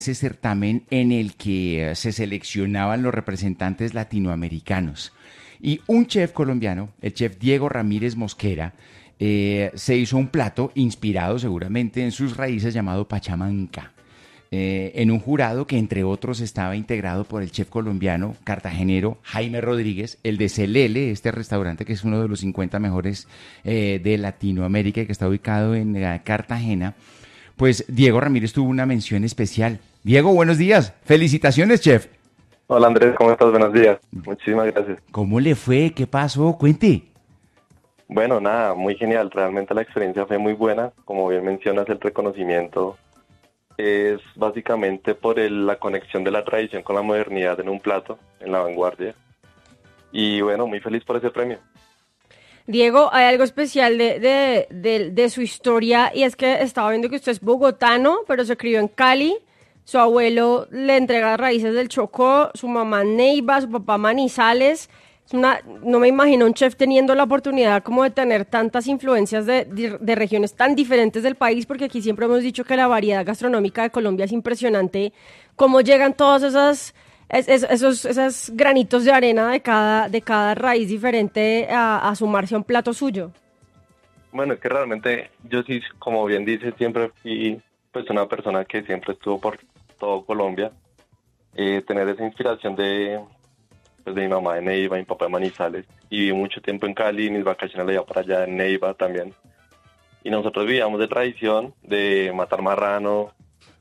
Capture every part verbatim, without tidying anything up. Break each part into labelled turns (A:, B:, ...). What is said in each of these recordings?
A: ese certamen en el que eh, se seleccionaban los representantes latinoamericanos. Y un chef colombiano, el chef Diego Ramírez Mosquera, eh, se hizo un plato inspirado seguramente en sus raíces llamado pachamanca. Eh, en un jurado que entre otros estaba integrado por el chef colombiano cartagenero Jaime Rodríguez, el de Celele, este restaurante que es uno de los cincuenta mejores eh, de Latinoamérica y que está ubicado en eh, Cartagena. Pues Diego Ramírez tuvo una mención especial. Diego, buenos días. Felicitaciones, chef.
B: Hola Andrés, ¿cómo estás? Buenos días. Muchísimas gracias.
A: ¿Cómo le fue? ¿Qué pasó? Cuente.
B: Bueno, nada, muy genial. Realmente la experiencia fue muy buena. Como bien mencionas, el reconocimiento es básicamente por el- la conexión de la tradición con la modernidad en un plato, en la vanguardia. Y bueno, muy feliz por ese premio.
C: Diego, hay algo especial de, de, de, de su historia y es que estaba viendo que usted es bogotano, pero se crió en Cali. Su abuelo le entrega raíces del Chocó, su mamá Neiva, su papá Manizales. Es una, no me imagino un chef teniendo la oportunidad como de tener tantas influencias de, de, de regiones tan diferentes del país, porque aquí siempre hemos dicho que la variedad gastronómica de Colombia es impresionante. Cómo llegan todos esas, es- es- esos, esos granitos de arena de cada, de cada raíz diferente a, a sumarse a un plato suyo.
B: Bueno, es que realmente yo sí, como bien dices, siempre fui pues una persona que siempre estuvo por todo Colombia. Eh, tener esa inspiración de, pues, de mi mamá de Neiva, mi papá de Manizales. Y viví mucho tiempo en Cali, mis vacaciones las iba para allá en Neiva también. Y nosotros vivíamos de tradición de matar marrano,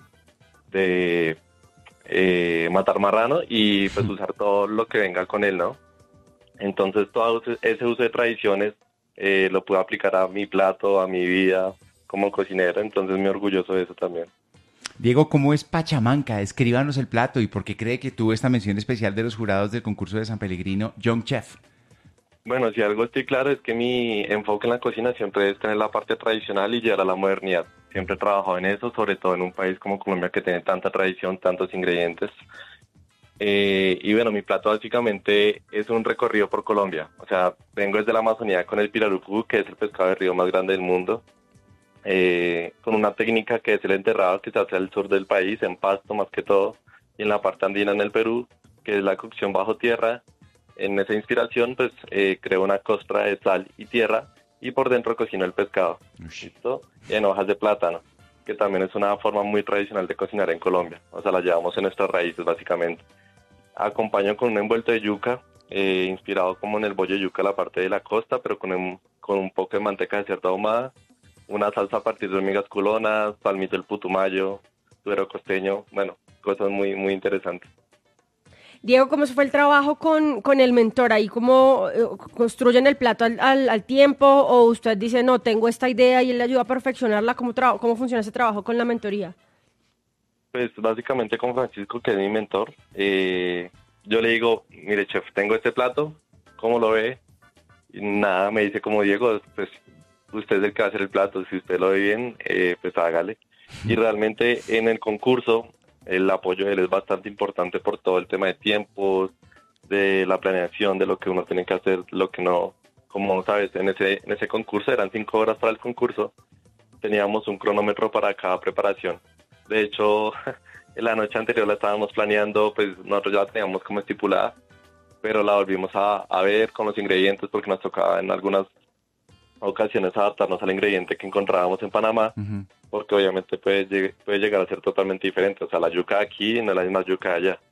B: de eh, matar marrano y pues usar todo lo que venga con él, ¿no? Entonces todo ese ese uso de tradiciones eh, lo puedo aplicar a mi plato, a mi vida como cocinero, entonces muy orgulloso de eso también.
A: Diego, ¿cómo es pachamanca? Descríbanos el plato y por qué cree que tuvo esta mención especial de los jurados del concurso de San Pellegrino, Young Chef.
B: Bueno, si algo estoy claro es que mi enfoque en la cocina siempre es tener la parte tradicional y llegar a la modernidad. Siempre he trabajado en eso, sobre todo en un país como Colombia que tiene tanta tradición, tantos ingredientes. Eh, y bueno, mi plato básicamente es un recorrido por Colombia. O sea, vengo desde la Amazonía con el pirarucu, que es el pescado de río más grande del mundo, eh, con una técnica que es el enterrado, que se hace al sur del país, en Pasto más que todo, y en la parte andina en el Perú, que es la cocción bajo tierra. En esa inspiración, pues, eh, creo una costra de sal y tierra, y por dentro cocino el pescado,
A: Ush.
B: ¿listo? En hojas de plátano, que también es una forma muy tradicional de cocinar en Colombia. O sea, la llevamos en nuestras raíces, básicamente. Acompaño con un envuelto de yuca, eh, inspirado como en el bollo de yuca, la parte de la costa, pero con un, con un poco de manteca de cerdo ahumada, una salsa a partir de hormigas culonas, palmito del putumayo, suero costeño, bueno, cosas muy, muy interesantes.
C: Diego, ¿cómo fue el trabajo con, con el mentor? ¿Ahí cómo eh, construyen el plato al, al, al tiempo? ¿O usted dice, no, tengo esta idea y él le ayuda a perfeccionarla? ¿Cómo, tra- cómo funciona ese trabajo con la mentoría?
B: Pues básicamente con Francisco, que es mi mentor, eh, yo le digo, mire chef, tengo este plato, ¿cómo lo ve? Y nada, me dice como Diego, pues usted es el que va a hacer el plato, si usted lo ve bien, eh, pues hágale. Y realmente en el concurso el apoyo de él es bastante importante por todo el tema de tiempos, de la planeación, de lo que uno tiene que hacer, lo que no, como sabes, en ese, en ese concurso eran cinco horas para el concurso, teníamos un cronómetro para cada preparación. De hecho, en la noche anterior la estábamos planeando, pues nosotros ya la teníamos como estipulada, pero la volvimos a, a ver con los ingredientes porque nos tocaba en algunas ocasiones adaptarnos al ingrediente que encontrábamos en Panamá,
A: Ujú.
B: porque obviamente puede, lleg- puede llegar a ser totalmente diferente. O sea, la yuca de aquí no es la misma yuca de allá.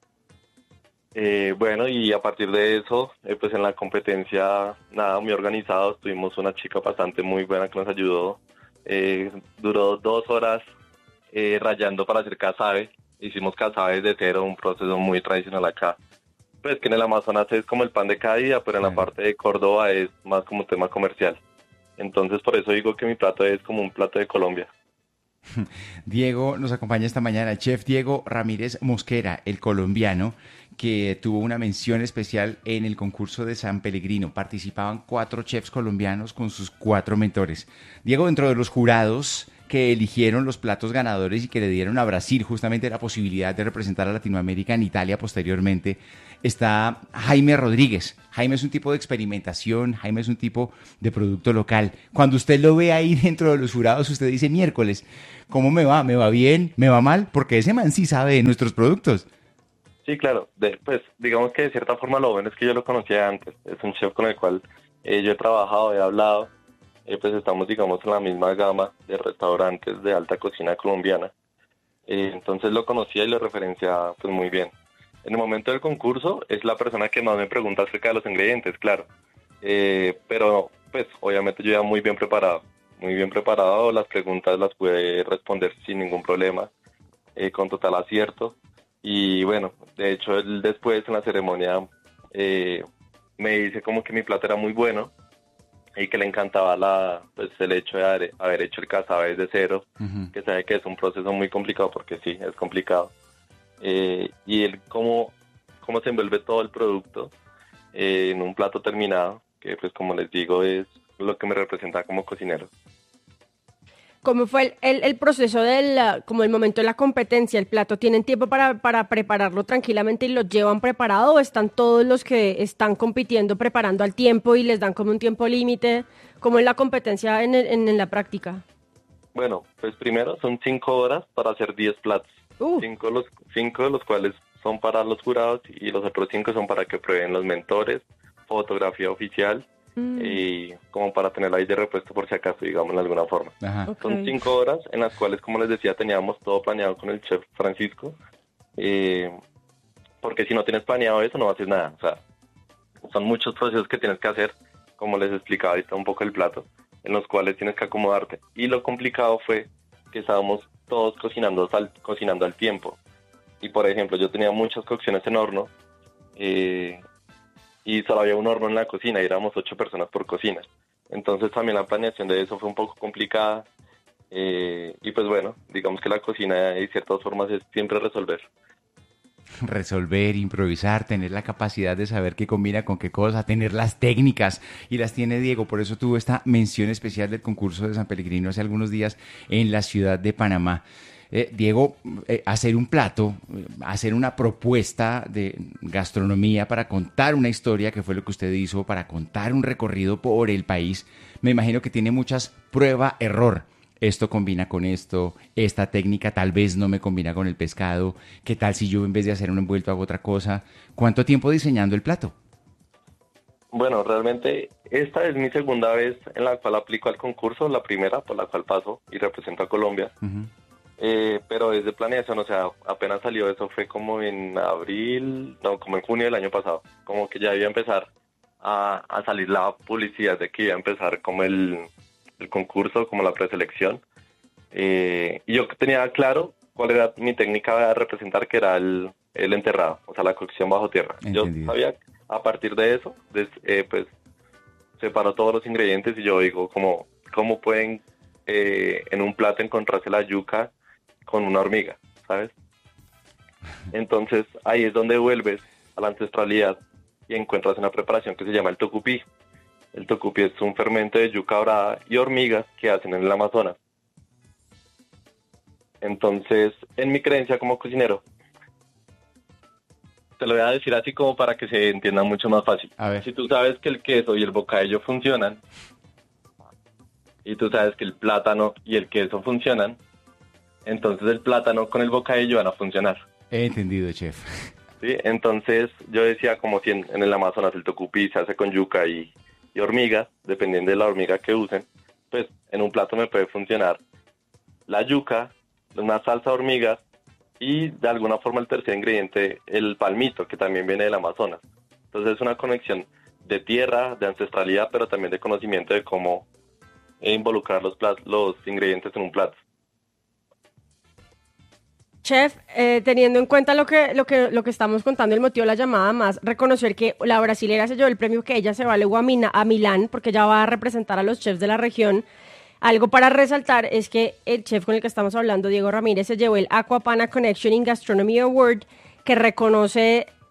B: Eh, bueno, y a partir de eso, eh, pues en la competencia, nada, muy organizados. Tuvimos una chica bastante muy buena que nos ayudó. Eh, duró dos horas eh, rayando para hacer casabe. Hicimos casabe de cero, un proceso muy tradicional acá. Pues que en el Amazonas es como el pan de cada día, pero en la
A: Claro.
B: parte de Córdoba es más como un tema comercial. Entonces, por eso digo que mi plato es como un plato de Colombia.
A: Diego nos acompaña esta mañana, el chef Diego Ramírez Mosquera, el colombiano, que tuvo una mención especial en el concurso de San Pellegrino. Participaban cuatro chefs colombianos con sus cuatro mentores. Diego, dentro de los jurados que eligieron los platos ganadores y que le dieron a Brasil justamente la posibilidad de representar a Latinoamérica en Italia posteriormente, está Jaime Rodríguez. Jaime es un tipo de experimentación, Jaime es un tipo de producto local. Cuando usted lo ve ahí dentro de los jurados, usted dice, miércoles, ¿cómo me va? ¿Me va bien? ¿Me va mal? Porque ese man sí sabe de nuestros productos.
B: Sí, claro. De, pues digamos que de cierta forma lo bueno es que yo lo conocía antes. Es un chef con el cual eh, yo he trabajado, he hablado. Eh, pues estamos, digamos, en la misma gama de restaurantes de alta cocina colombiana. Eh, entonces lo conocía y lo referenciaba pues muy bien. En el momento del concurso es la persona que más me pregunta acerca de los ingredientes, claro. Eh, pero pues obviamente yo ya muy bien preparado. Muy bien preparado, las preguntas las pude responder sin ningún problema, eh, con total acierto. Y bueno, de hecho él después en la ceremonia eh, me dice como que mi plato era muy bueno y que le encantaba la pues el hecho de haber, haber hecho el casabe desde cero, uh-huh. que sabe que es un proceso muy complicado porque sí, es complicado. Eh, y él cómo, cómo se envuelve todo el producto eh, en un plato terminado, que pues como les digo es lo que me representa como cocinero.
C: ¿Cómo fue el, el, el proceso del, como el momento de la competencia? ¿El plato tienen tiempo para, para prepararlo tranquilamente y lo llevan preparado o están todos los que están compitiendo preparando al tiempo y les dan como un tiempo límite? ¿Cómo es la competencia en, el, en, en la práctica?
B: Bueno, pues primero son cinco horas para hacer diez platos. Uh. Cinco, los, cinco de los cuales son para los jurados y los otros cinco son para que prueben los mentores, fotografía oficial, y como para tenerla ahí de repuesto por si acaso, digamos, de alguna forma.
A: Ajá.
B: Son
C: Okay.
B: cinco horas en las cuales, como les decía, teníamos todo planeado con el chef Francisco, eh, porque si no tienes planeado eso, no haces nada. O sea, son muchos procesos que tienes que hacer, como les explicaba ahorita un poco el plato, en los cuales tienes que acomodarte. Y lo complicado fue que estábamos todos cocinando al, cocinando al tiempo. Y, por ejemplo, yo tenía muchas cocciones en horno, eh, y solo había un horno en la cocina y éramos ocho personas por cocina. Entonces también la planeación de eso fue un poco complicada. Eh, y pues bueno, digamos que la cocina de ciertas formas es siempre resolver.
A: Resolver, improvisar, tener la capacidad de saber qué combina con qué cosa, tener las técnicas, y las tiene Diego. Por eso tuvo esta mención especial del concurso de San Pellegrino hace algunos días en la ciudad de Panamá. Eh, Diego, eh, hacer un plato, hacer una propuesta de gastronomía para contar una historia, que fue lo que usted hizo, para contar un recorrido por el país, me imagino que tiene muchas prueba-error. Esto combina con esto, esta técnica tal vez no me combina con el pescado, ¿qué tal si yo en vez de hacer un envuelto hago otra cosa? ¿Cuánto tiempo diseñando el plato?
B: Bueno, realmente esta es mi segunda vez en la cual aplico al concurso, la primera por la cual paso y represento a Colombia. Uh-huh. Eh, pero desde planeación, o sea, apenas salió eso, fue como en abril, no, como en junio del año pasado, como que ya iba a empezar a, a salir la publicidad de que iba a empezar como el, el concurso, como la preselección, eh, y yo tenía claro cuál era mi técnica de representar, que era el, el enterrado, o sea, la cocción bajo tierra. Entendido. Yo sabía, a partir de eso, des, eh, pues, separo todos los ingredientes y yo digo, como, ¿cómo pueden eh, en un plato encontrarse la yuca con una hormiga, ¿sabes? Entonces ahí es donde vuelves a la ancestralidad y encuentras una preparación que se llama el tucupí. El tucupí es un fermento de yuca dorada y hormigas que hacen en el Amazonas. Entonces, en mi creencia como cocinero, te lo voy a decir así como para que se entienda mucho más fácil.
A: A ver.
B: Si tú sabes que el queso y el bocadillo funcionan, y tú sabes que el plátano y el queso funcionan, entonces el plátano con el bocadillo van a funcionar.
A: He entendido, chef.
B: Sí, entonces yo decía como si en, en el Amazonas el tucupí se hace con yuca y, y hormigas, dependiendo de la hormiga que usen, pues en un plato me puede funcionar la yuca, una salsa de hormigas y de alguna forma el tercer ingrediente, el palmito, que también viene del Amazonas. Entonces es una conexión de tierra, de ancestralidad, pero también de conocimiento de cómo involucrar los, platos, los ingredientes en un plato.
C: Chef, eh, teniendo en cuenta lo que, lo, que, lo que estamos contando, el motivo de la llamada, más reconocer que la brasilera se llevó el premio, que ella se va luego a, Mina, a Milán, porque ella va a representar a los chefs de la región. Algo para resaltar es que el chef con el que estamos hablando, Diego Ramírez, se llevó el Aquapana Connection in Gastronomy Award, que reconoce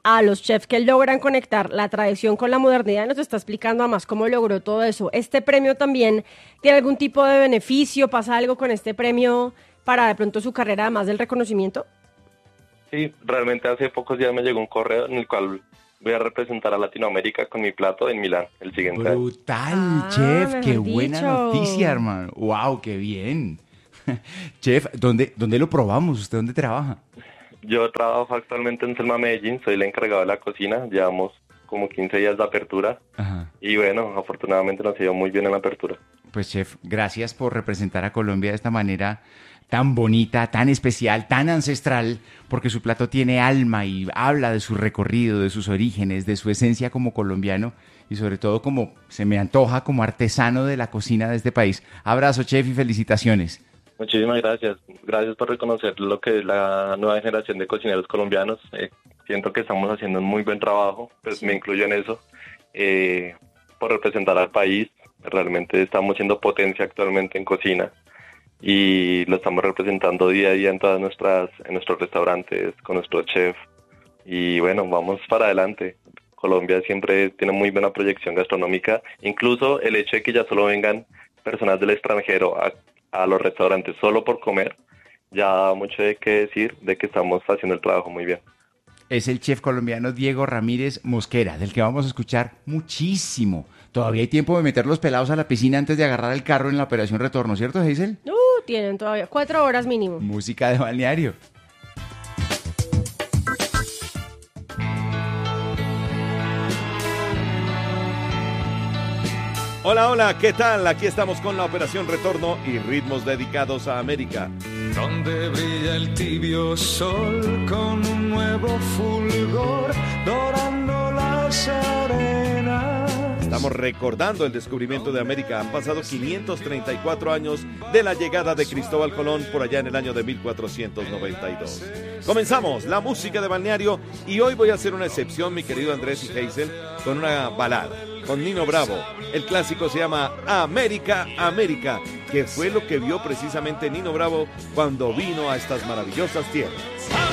C: a los chefs que logran conectar la tradición con la modernidad. Nos está explicando además cómo logró todo eso. ¿Este premio también tiene algún tipo de beneficio? ¿Pasa algo con este premio para de pronto su carrera, además del reconocimiento?
B: Sí, realmente hace pocos días me llegó un correo en el cual voy a representar a Latinoamérica con mi plato en Milán el siguiente año.
A: Brutal,
C: Ah,
A: chef, qué
C: mejor
A: buena
C: dicho.
A: noticia, hermano. Wow, qué bien. Chef, ¿dónde, ¿dónde lo probamos? ¿Usted dónde trabaja?
B: Yo trabajo actualmente en Selma Medellín, soy el encargado de la cocina, llevamos como quince días de apertura
A: Ajá.
B: y bueno, afortunadamente nos ha ido muy bien en la apertura.
A: Pues chef, gracias por representar a Colombia de esta manera tan bonita, tan especial, tan ancestral, porque su plato tiene alma y habla de su recorrido, de sus orígenes, de su esencia como colombiano y sobre todo como se me antoja como artesano de la cocina de este país. Abrazo, chef, y felicitaciones.
B: Muchísimas gracias, gracias por reconocer lo que es la nueva generación de cocineros colombianos. Eh, siento que estamos haciendo un muy buen trabajo, pues me incluyo en eso, eh, por representar al país. Realmente estamos siendo potencia actualmente en cocina y lo estamos representando día a día en todas nuestras, en nuestros restaurantes, con nuestro chef. Y bueno, vamos para adelante. Colombia siempre tiene muy buena proyección gastronómica. Incluso el hecho de que ya solo vengan personas del extranjero a, a los restaurantes solo por comer, ya da mucho de qué decir de que estamos haciendo el trabajo muy bien.
A: Es el chef colombiano Diego Ramírez Mosquera, del que vamos a escuchar muchísimo. Todavía hay tiempo de meter los pelados a la piscina antes de agarrar el carro en la operación retorno, ¿cierto, Hazel?
C: Uh, tienen todavía cuatro horas mínimo.
A: Música de balneario.
D: Hola, hola, ¿qué tal? Aquí estamos con la Operación Retorno y ritmos dedicados a América.
E: Donde brilla el tibio sol con un nuevo fulgor dorando las arenas.
D: Estamos recordando el descubrimiento de América. Han pasado quinientos treinta y cuatro años de la llegada de Cristóbal Colón por allá en el año de mil cuatrocientos noventa y dos. Comenzamos la música de balneario y hoy voy a hacer una excepción, mi querido Andrés y Hazel, con una balada, con Nino Bravo. El clásico se llama América, América, que fue lo que vio precisamente Nino Bravo cuando vino a estas maravillosas tierras.